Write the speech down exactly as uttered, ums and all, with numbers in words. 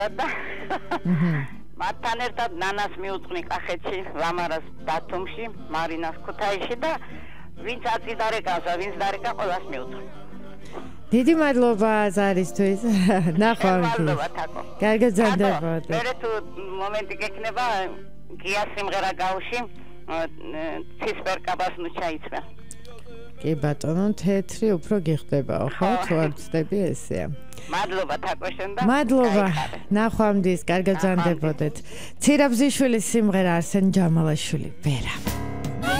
მათთან ერთად ნანას მიუძღვნი კახეთში, ლამარას დათუმში, მარინას ქუთაისში და ვინც აწიდარეკავსა, ვინც დარეკა ყველას მიუძღვნი. დიდი მადლობა ზარისთვის. ნახვამდის. მადლობა თაკო. კარგად ზარდებოდეთ. მე თუ მომენტი გექნება გია სიმღერა გავში ცისფერ-კაბას ნუ ჩაიცმე. კი ბატონო, თეთრი უფრო გიხდებაო, ხო? თუ არ ვწდები ესეა. მადლობა თაკო შენ და მადლობა. ნახვამდის, კარგად ზარდებოდეთ. ცირაბზიშვილის სიმღერა არსენ ჯამალაშვილი, ვერა.